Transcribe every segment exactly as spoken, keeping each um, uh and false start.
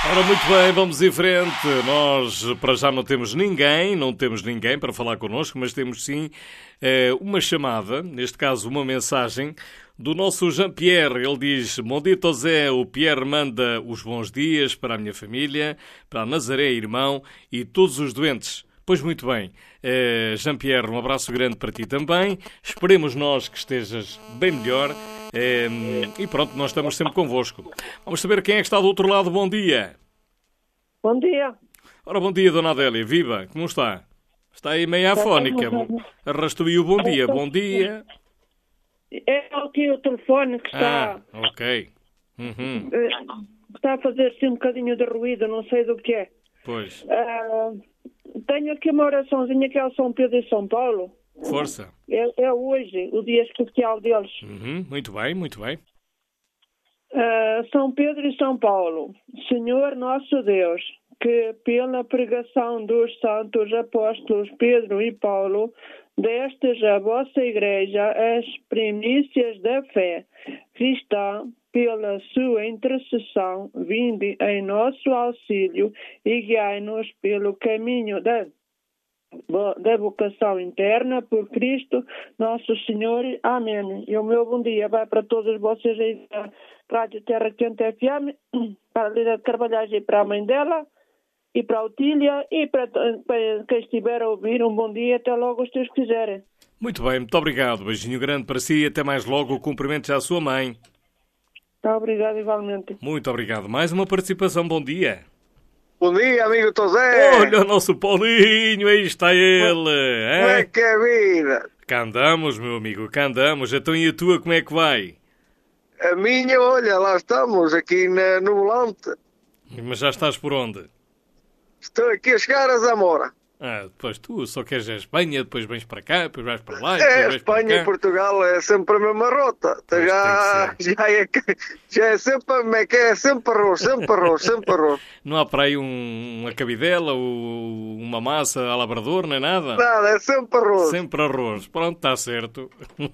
Ora, muito bem, vamos em frente. Nós, para já, não temos ninguém, não temos ninguém para falar connosco, mas temos sim uma chamada, neste caso uma mensagem, do nosso Jean-Pierre. Ele diz: bom dia, Zé. O Pierre manda os bons dias para a minha família, para a Nazaré, irmão, e todos os doentes. Pois muito bem, uh, Jean-Pierre, um abraço grande para ti também. Esperemos nós que estejas bem melhor. Uh, e pronto, nós estamos sempre convosco. Vamos saber quem é que está do outro lado. Bom dia. Bom dia. Ora, bom dia, Dona Adélia. Viva, como está? Está aí meio afónica. Arrastou aí o bom dia. Bom dia. É aqui o telefone que está... Ah, ok. Uhum. Está a fazer assim um bocadinho de ruído, não sei do que é. Pois. Uh, tenho aqui uma oraçãozinha que é o São Pedro e São Paulo. Força. É, é hoje, o dia especial deles. Uhum. Muito bem, muito bem. Uh, São Pedro e São Paulo. Senhor nosso Deus, que pela pregação dos santos apóstolos Pedro e Paulo, destes a vossa Igreja as primícias da fé cristã, pela sua intercessão, vinde em nosso auxílio e guiai-nos pelo caminho da, da vocação interna por Cristo nosso Senhor. Amém. E o meu bom dia vai para todos vocês aí da Rádio Terra Quente F M, para a Lida de Carvalhais e para a mãe dela, e para a Otília, e para, para quem estiver a ouvir, um bom dia, até logo, se Deus quiserem. Muito bem, muito obrigado. Beijinho grande para si e até mais logo. Cumprimentos à sua mãe. Obrigado, igualmente. Muito obrigado. Mais uma participação. Bom dia. Bom dia, amigo Tosé. Olha o nosso Paulinho, aí está ele. Como é, é que é a vida? Cá andamos, meu amigo, cá andamos. Então e a tua, como é que vai? A minha, olha, lá estamos, aqui na, no volante. Mas já estás por onde? Estou aqui a chegar a Zamora. Ah, depois tu só queres a Espanha, depois vens para cá, depois vais para lá. É, Espanha e Portugal é sempre a mesma rota. Já, já, é, já é sempre, é sempre arroz, sempre arroz, sempre arroz. Não há para aí um, uma cabidela ou uma massa a labrador, nem nada? Nada, é sempre arroz. Sempre arroz. Pronto, está certo.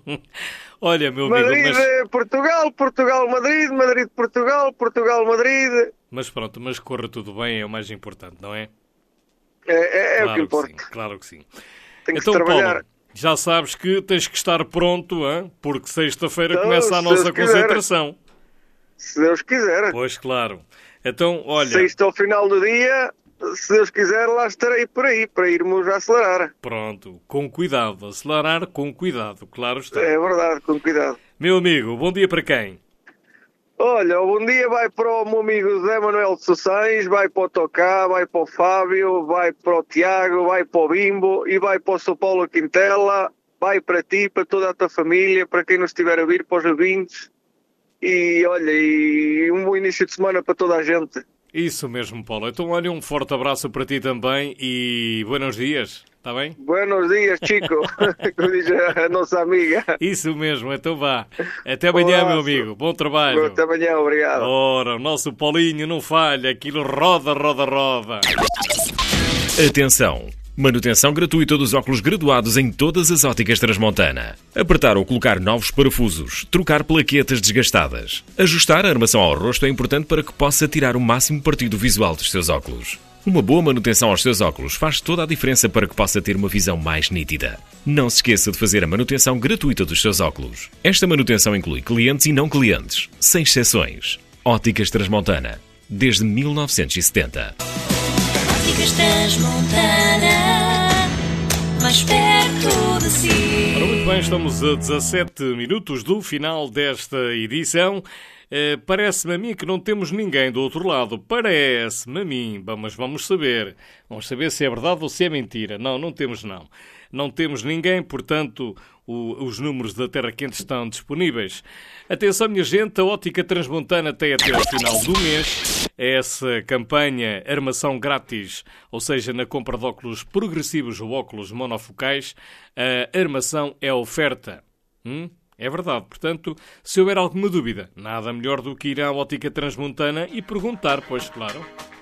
Olha, meu Madrid, amigo, mas... Portugal, Portugal, Madrid, Madrid, Portugal, Portugal, Madrid. Mas pronto, mas corra tudo bem, é o mais importante, não é? É, é, é claro o que importa. Que sim, claro que sim. Tem que então, trabalhar. Paulo, já sabes que tens que estar pronto, hein? Porque sexta-feira então, começa a nossa Deus concentração. Quiser. Se Deus quiser. Pois, claro. Então, olha... Sexta ao final do dia, se Deus quiser, lá estarei por aí, para irmos a acelerar. Pronto, com cuidado. Acelerar com cuidado, claro está. É verdade, com cuidado. Meu amigo, bom dia para quem? Olha, o bom dia vai para o meu amigo José Manuel de Sossães, vai para o Tocá, vai para o Fábio, vai para o Tiago, vai para o Bimbo e vai para o São Paulo Quintela, vai para ti, para toda a tua família, para quem nos estiver a vir, para os ouvintes. E olha, e um bom início de semana para toda a gente. Isso mesmo, Paulo. Então olha, um forte abraço para ti também e buenos dias, está bem? Buenos dias, Chico, como diz a nossa amiga. Isso mesmo, então vá. Até amanhã, meu amigo. Bom trabalho. Até amanhã, obrigado. Ora, o nosso Paulinho não falha, aquilo roda, roda, roda. Atenção! Manutenção gratuita dos óculos graduados em todas as óticas Transmontana. Apertar ou colocar novos parafusos. Trocar plaquetas desgastadas. Ajustar a armação ao rosto é importante para que possa tirar o máximo partido visual dos seus óculos. Uma boa manutenção aos seus óculos faz toda a diferença para que possa ter uma visão mais nítida. Não se esqueça de fazer a manutenção gratuita dos seus óculos. Esta manutenção inclui clientes e não clientes, sem exceções. Óticas Transmontana, desde mil novecentos e setenta. Óticas Transmontana, mais perto de si. Ora, muito bem, estamos a dezassete minutos do final desta edição. Uh, Parece-me a mim que não temos ninguém do outro lado. Parece-me a mim. Mas vamos saber. Vamos saber se é verdade ou se é mentira. Não, não temos não. Não temos ninguém, portanto, o, os números da Terra Quente estão disponíveis. Atenção, minha gente, a Ótica Transmontana tem até ao final do mês essa campanha Armação Grátis, ou seja, na compra de óculos progressivos ou óculos monofocais, a armação é oferta. Hum? É verdade. Portanto, se houver alguma dúvida, nada melhor do que ir à Ótica Transmontana e perguntar, pois claro.